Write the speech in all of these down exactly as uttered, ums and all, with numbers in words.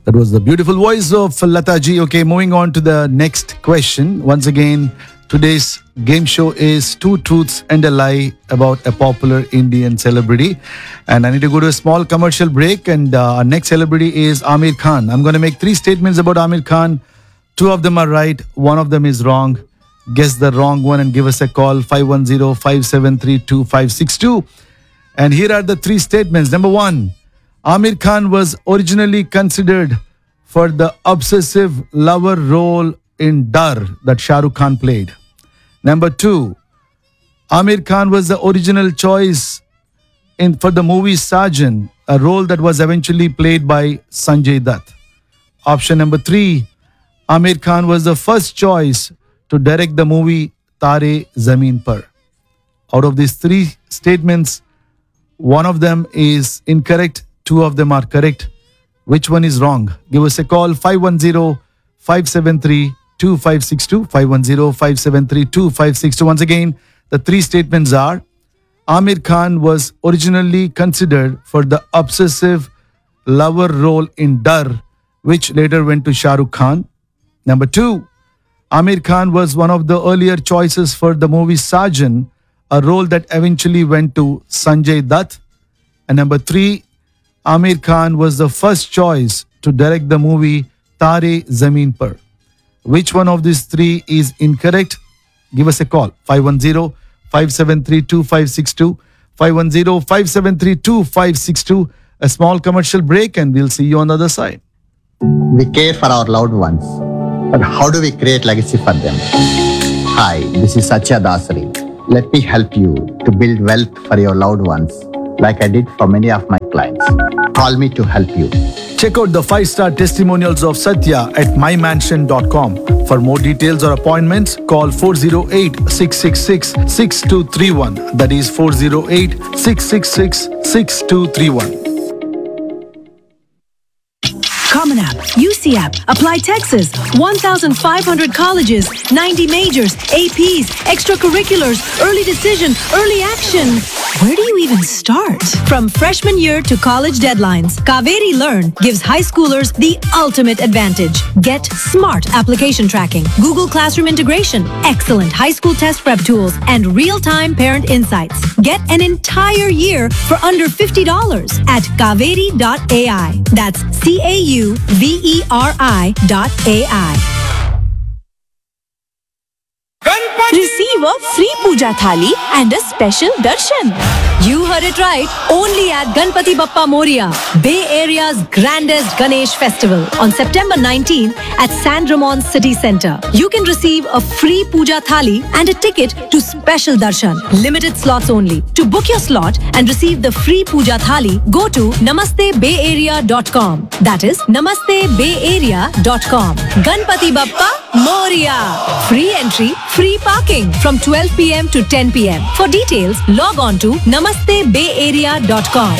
That was the beautiful voice of Lata ji. Okay, moving on to the next question. Once again, today's game show is Two Truths and a Lie about a popular Indian celebrity. And I need to go to a small commercial break. And uh, our next celebrity is Aamir Khan. I'm going to make three statements about Aamir Khan. Two of them are right. One of them is wrong. Guess the wrong one and give us a call. five one zero, five seven three, two five six two. And here are the three statements. Number one, Aamir Khan was originally considered for the obsessive lover role in Dar that Shah Rukh Khan played. Number two, Aamir Khan was the original choice in for the movie Sajan, a role that was eventually played by Sanjay Dutt. Option number three, Aamir Khan was the first choice to direct the movie Tare Zameen Par. Out of these three statements, one of them is incorrect, two of them are correct. Which one is wrong? Give us a call, five one zero, five seven three, two five six two, five one zero, five seven three, two five six two. Once again, the three statements are: Aamir Khan was originally considered for the obsessive lover role in Dar, which later went to Shah Rukh Khan. Number two, Aamir Khan was one of the earlier choices for the movie Sajan, a role that eventually went to Sanjay Dutt. And number three, Aamir Khan was the first choice to direct the movie Tare Zameen Par. Which one of these three is incorrect? Give us a call, five one zero, five seven three, two five six two, five one zero, five seven three, two five six two. A small commercial break and we'll see you on the other side. We care for our loved ones, but how do we create legacy for them? Hi, this is Satya Dasari. Let me help you to build wealth for your loved ones, like I did for many of my clients. Call me to help you. Check out the five-star testimonials of Satya at my mansion dot com. For more details or appointments, call four zero eight, six six six, six two three one. That is four zero eight, six six six, six two three one. Common App, U C App, Apply Texas, one thousand five hundred colleges, ninety majors, A Ps, extracurriculars, early decision, early action. Where do you even start? From freshman year to college deadlines, Kaveri Learn gives high schoolers the ultimate advantage. Get smart application tracking, Google Classroom integration, excellent high school test prep tools, and real-time parent insights. Get an entire year for under fifty dollars at kaveri dot a i. That's C A U V E R I dot A I. Receive a free puja thali and a special darshan. You heard it right. Only at Ganpati Bappa Moria, Bay Area's grandest Ganesh festival on September nineteenth at San Ramon City Center. You can receive a free puja thali and a ticket to special darshan. Limited slots only. To book your slot and receive the free puja thali, go to namaste bay area dot com. That is namaste bay area dot com. Ganpati Bappa Moria. Free entry, free parking from twelve p m to ten p m. For details, log on to namaste bay area dot com.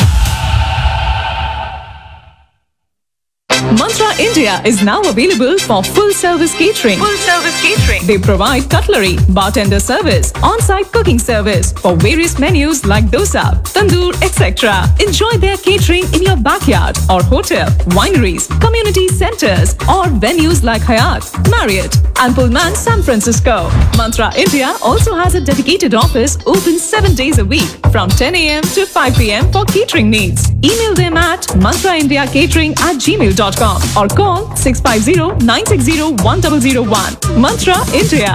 Mantra India is now available for full-service catering. Full-service catering. They provide cutlery, bartender service, on-site cooking service for various menus like dosa, tandoor, et cetera. Enjoy their catering in your backyard or hotel, wineries, community centers, or venues like Hyatt, Marriott, and Pullman San Francisco. Mantra India also has a dedicated office open seven days a week from ten a m to five p m for catering needs. Email them at mantraindiacatering at gmail dot com or call six five zero, nine six zero, one zero zero one. Mantra India.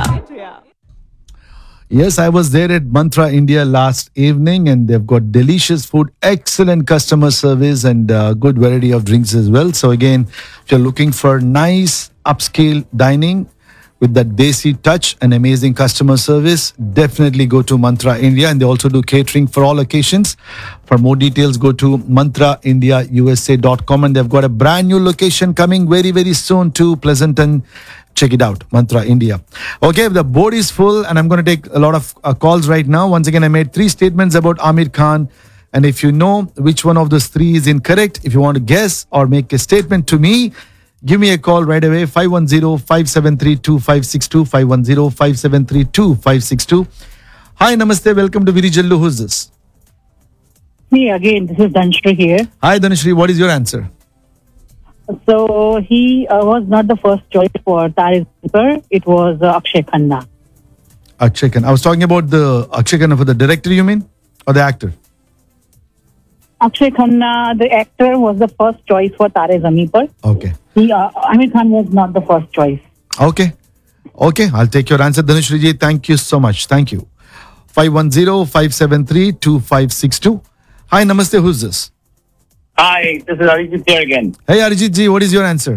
Yes, I was there at Mantra India last evening and they've got delicious food, excellent customer service and uh, good variety of drinks as well. So again, if you're looking for nice upscale dining with that desi touch and amazing customer service, definitely go to Mantra India, and they also do catering for all occasions. For more details, go to mantra india u s a dot com, and they've got a brand new location coming very, very soon to Pleasanton. Check it out, Mantra India. Okay, the board is full and I'm going to take a lot of uh, calls right now. Once again, I made three statements about Aamir Khan. And if you know which one of those three is incorrect, if you want to guess or make a statement to me, give me a call right away, five one zero, five seven three, two five six two, five one zero, five seven three, two five six two. Hi, namaste, welcome to Virijallu. Who's this? Me again, this is Dhanshri here. Hi, Dhanshri, what is your answer? So he uh, was not the first choice for Tare Zameen Par. It was uh, Akshay Khanna. Akshay Khanna. I was talking about the Akshay Khanna for the director, you mean? Or the actor? Akshay Khanna, the actor, was the first choice for Tare Zameen Par. Okay. He, uh, Amir Khan was not the first choice. Okay. Okay. I'll take your answer. Dhanushri ji, thank you so much. Thank you. five one zero, five seven three, two five six two. Hi, namaste. Who's this? Hi, this is Arijit here again. Hey, Arijit ji, what is your answer?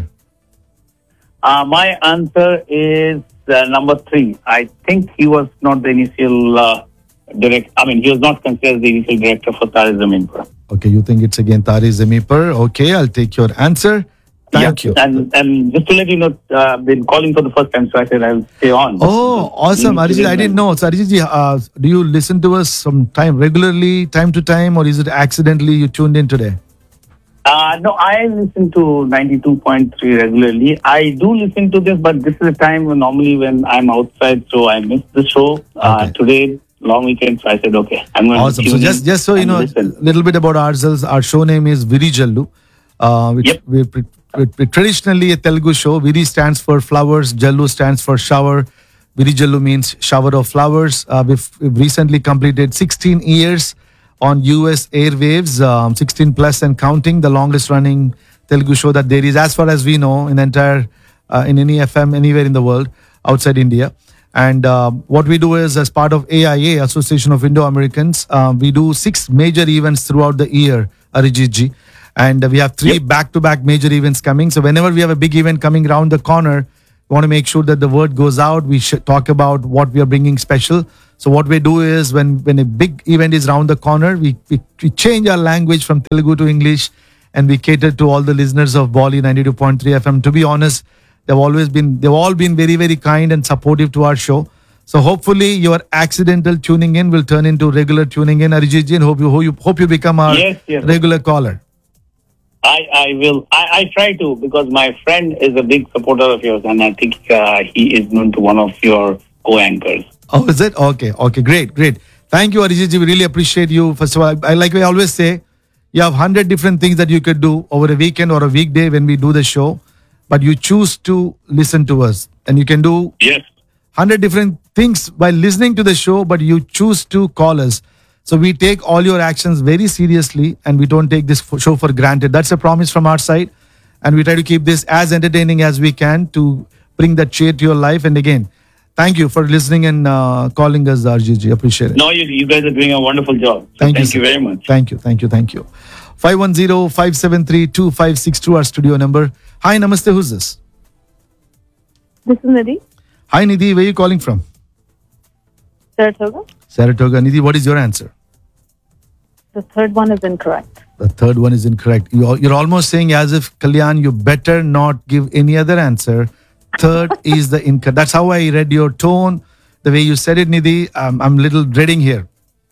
Uh, my answer is uh, number three. I think he was not the initial uh, direct. I mean, he was not considered the initial director for Tare Zameen Par. Okay, you think it's again Tare Zameen Par. Okay, I'll take your answer. Thank Yeah. you. And, and just to let you know, uh, I've been calling for the first time, so I said I'll stay on. Oh, awesome. Arijit, I didn't know. So, Arijit ji, uh, do you listen to us some time, regularly, time to time, or is it accidentally you tuned in today? Uh, no, I listen to ninety-two point three regularly. I do listen to this, but this is a time when normally when I'm outside, so I miss the show. Uh, Okay. Today, long weekend, so I said, okay, I'm going Awesome. to So tune just in just so you and know, listen. a little bit about ourselves. Our show name is Viri Jallu, uh, which Yep. we, we, we traditionally a Telugu show. Viri stands for flowers. Jallu stands for shower. Viri Jallu means shower of flowers. Uh, we've, we've recently completed sixteen years on U S airwaves, um, sixteen plus and counting, the longest running Telugu show that there is, as far as we know, in the entire, uh, in any F M anywhere in the world outside India. And uh, what we do is, as part of A I A, Association of Indo-Americans, uh, we do six major events throughout the year, Arijit ji. And uh, we have three back-to-back major events coming. So whenever we have a big event coming around the corner, we want to make sure that the word goes out. We should talk about what we are bringing special. So what we do is, when, when a big event is around the corner, we, we, we change our language from Telugu to English, and we cater to all the listeners of Bolly ninety-two point three F M. To be honest, they've always been, they've all been very, very kind and supportive to our show. So hopefully your accidental tuning in will turn into regular tuning in, Arijit ji, and hope you, hope you, hope you become our Yes, yes. regular caller. I, I will. I, I try to, because my friend is a big supporter of yours, and I think uh, he is known to one of your co-anchors. Oh, is it? Okay. Okay. Great. Great. Thank you, Arijit ji. We really appreciate you. First of all, I, I like I always say, you have hundred different things that you could do over a weekend or a weekday when we do the show, but you choose to listen to us, and you can do Yes. hundred different things by listening to the show, but you choose to call us. So we take all your actions very seriously, and we don't take this f- show for granted. That's a promise from our side, and we try to keep this as entertaining as we can to bring that cheer to your life. And again, thank you for listening and uh, calling us, R G G. Appreciate it. No, you, you guys are doing a wonderful job. So Thank you, Thank you sir. very much. Thank you, thank you, thank you. five one zero, five seven three, two five six two, our studio number. Hi, namaste. Who's this? This is Nidhi. Hi, Nidhi. Where are you calling from? Saratoga. Saratoga. Nidhi, what is your answer? The third one is incorrect. The third one is incorrect. You, you're almost saying as if, Kalyan, you better not give any other answer. Third is the incorrect. That's how I read your tone, the way you said it, Nidhi. Um, I'm little dreading here.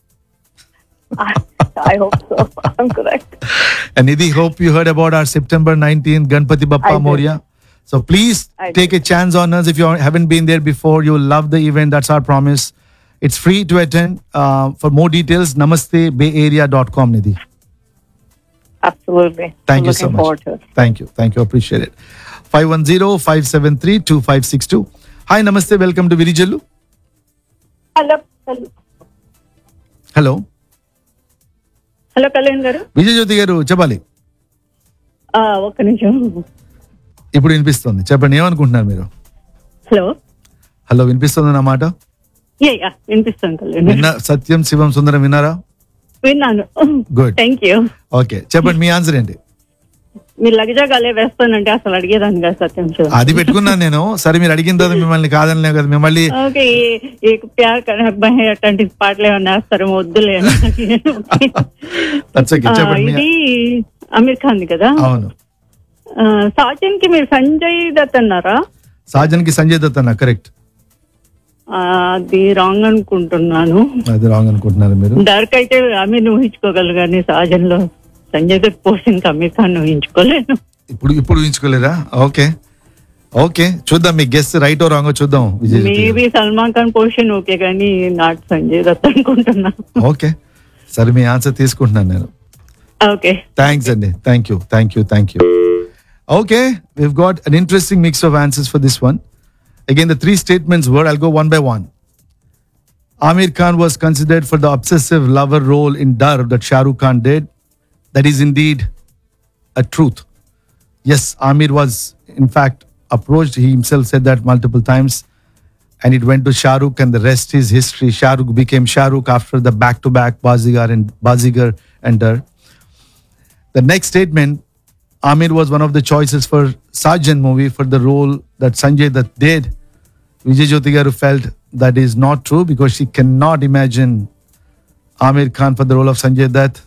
I, I hope so. I'm correct. And Nidhi, hope you heard about our September nineteenth Ganpati I Bappa did. Moria. So please I take a chance on us. If you haven't been there before, you'll love the event. That's our promise. It's free to attend. Uh, for more details, namaste bay area dot com, Nidhi. Absolutely. Thank I'm you so looking much. forward to it. Thank you. Thank you. Appreciate it. five one zero, five seven three, two five six two. Hi, namaste. Welcome to Viri Jallu. Hello. Hello. Hello. Hello Kalyan గారు విజయ్ జ్యోతి గారు చెప్పాలి. ఆ, ఒక్క నిమిషం. ఇప్పుడు వినిపిస్తుంది. చెప్పండి, ఏమనుకుంటున్నారు మీరు? హలో. హలో, వినిపిస్తుంది నా మాట? యా యా వినిపిస్తుంది కళ్యాణ్. విన్నా? సత్యం శివం సుందరం విన్నారా? విన్నాను. గుడ్. Thank you. ఓకే, చెప్పండి మీ ఆన్సర్ ఏంటి? మీరు లగజాగాలే వేస్తానంటే అసలు అడిగేదాన్ని కదా సత్యం సార్. అది పెట్టుకున్నాను నేను. సరే, మీరు అడిగిన తర్వాత మిమ్మల్ని కాదనిలే కదా మిమ్మల్ని. ఓకే, ఏక్ ప్యార్ కర్ బహే అట్లాంటి పాటలు ఏమన్నా వేస్తారు వద్దులే. That's okay. చెప్పండి. ఇది అమీర్ ఖాన్ కదా? అవును. సాజన్ కి మీరు సంజయ్ దత్ అన్నారా? సాజన్ కి సంజయ్ దత్ అన్న కరెక్ట్. అది రాంగ్ అనుకుంటున్నాను. అది రాంగ్ అనుకుంటున్నారు మీరు. డైరెక్ట్ అయితే అమీర్ ఊహించుకోగలరు కానీ సహజన్ లో సంజయ్ దత్ పోస్ట్ ఇంకా అమీర్ ఖాన్ ఊహించుకోలేను. ఇప్పుడు ఇప్పుడు ఊహించుకోలేరా? ఓకే ఓకే, చూద్దాం మీ గెస్ రైట్ ఓ రాంగ్ చూద్దాం. విజయ్ జ్యోతి గారు. Maybe Salman Khan portion okay కానీ నాట్ సంజయ్ దత్ అనుకుంటున్నా. ఓకే, సరే మీ ఆన్సర్ తీసుకుంటున్నాను నేను. ఓకే, థ్యాంక్స్ అండి. Thank you thank you thank you. Okay, we've got an interesting mix of answers for this one. Again, the three statements were, I'll go one by one. Amir Khan was considered for the obsessive lover role in Dar that Shah Rukh Khan did. That is indeed a truth. Yes, Amir was in fact approached. He himself said that multiple times. And it went to Shah Rukh, and the rest is history. Shah Rukh became Shah Rukh after the back-to-back Bazigar and Bazigar and Dar. The next statement, Amir was one of the choices for Sajan movie for the role that Sanjay Dutt did. Vijay Jyoti Garu felt that is not true because she cannot imagine Amir Khan for the role of Sanjay Dutt.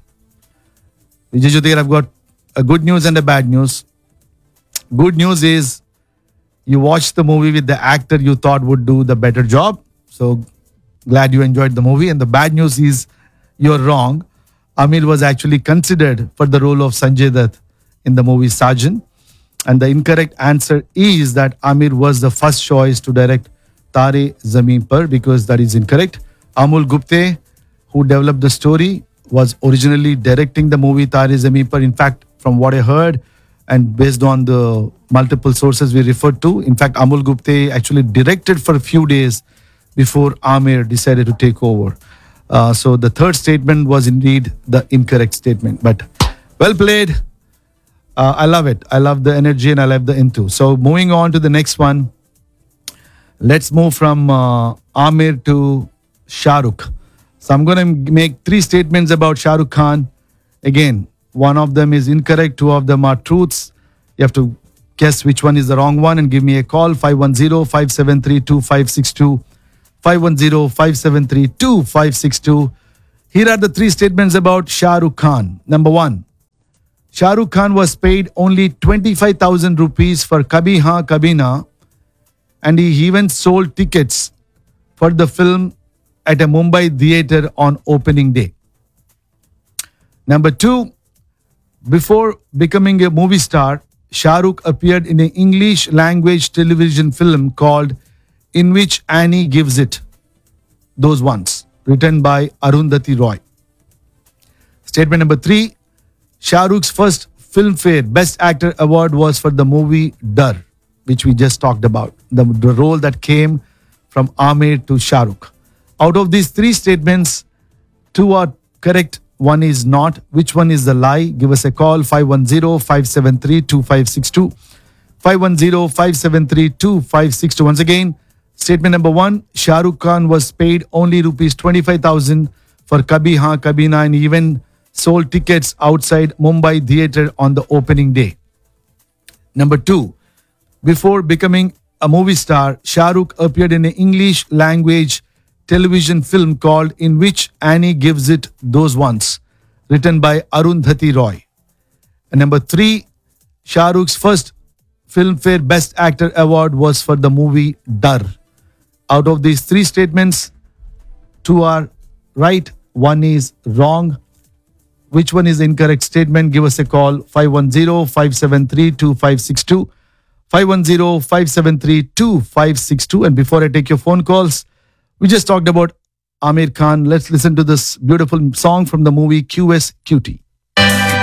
Vijay Jyoti Garu, I've got a good news and a bad news. Good news is you watched the movie with the actor you thought would do the better job. So glad you enjoyed the movie. And the bad news is you're wrong. Amir was actually considered for the role of Sanjay Dutt in the movie Sajan. And the incorrect answer is that Amir was the first choice to direct Tare Zameen Par, because that is incorrect. Amol Gupte, who developed the story, was originally directing the movie Tare Zameen Par. In fact, from what I heard and based on the multiple sources we referred to, in fact, Amol Gupte actually directed for a few days before Amir decided to take over. Uh, so the third statement was indeed the incorrect statement. But well played. Uh, I love it. I love the energy and I love the into. So moving on to the next one. Let's move from uh, Amir to Shah Rukh. So I'm going to make three statements about Shah Rukh Khan. Again, one of them is incorrect. Two of them are truths. You have to guess which one is the wrong one and give me a call. five one zero, five seven three, two five six two. five one zero, five seven three, two five six two. Here are the three statements about Shah Rukh Khan. Number one. Shah Rukh Khan was paid only twenty-five thousand rupees for Kabhi Haan Kabhi Na, and he even sold tickets for the film at a Mumbai theatre on opening day. Number two, before becoming a movie star, Shah Rukh appeared in an English language television film called In Which Annie Gives It Those Ones, written by Arundhati Roy. Statement number three, Shah Rukh's first Filmfare Best Actor Award was for the movie Dar, which we just talked about, the, the role that came from Amir to Shah Rukh. Out of these three statements, two are correct, one is not. Which one is the lie? Give us a call, five one zero, five seven three, two five six two. five one zero, five seven three, two five six two. Once again, statement number one, Shah Rukh Khan was paid only rupees twenty-five thousand for Kabhi Haan Kabhi Na and even sold tickets outside Mumbai theatre on the opening day. Number two, before becoming a movie star, Shah Rukh appeared in an English language television film called In Which Annie Gives It Those Ones, written by Arundhati Roy. And number three, Shah Rukh's first Filmfare Best Actor Award was for the movie Dar. Out of these three statements, two are right, one is wrong. Which one is the incorrect statement? Give us a call, five one zero, five seven three, two five six two. five one zero, five seven three, two five six two. And before I take your phone calls, we just talked about Amir Khan. Let's listen to this beautiful song from the movie Q S Cutie.